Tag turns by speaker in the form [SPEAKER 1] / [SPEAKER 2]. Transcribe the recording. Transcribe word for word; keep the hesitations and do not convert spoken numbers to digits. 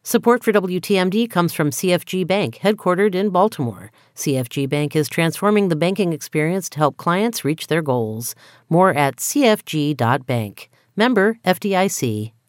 [SPEAKER 1] Support for W T M D comes from C F G Bank, headquartered in Baltimore. C F G Bank is transforming the banking experience to help clients reach their goals. More at c f g dot bank. Member F D I C.